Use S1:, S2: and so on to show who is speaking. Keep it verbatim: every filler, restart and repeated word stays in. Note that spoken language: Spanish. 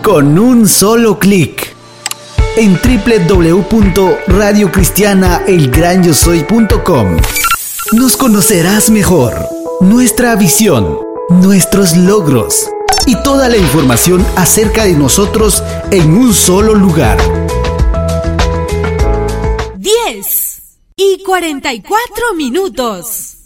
S1: con un solo clic. En doble u doble u doble u punto radio cristiana el gran yo soy punto com nos conocerás mejor, nuestra visión, nuestros logros y toda la información acerca de nosotros en un solo lugar.
S2: diez y cuarenta y cuatro minutos.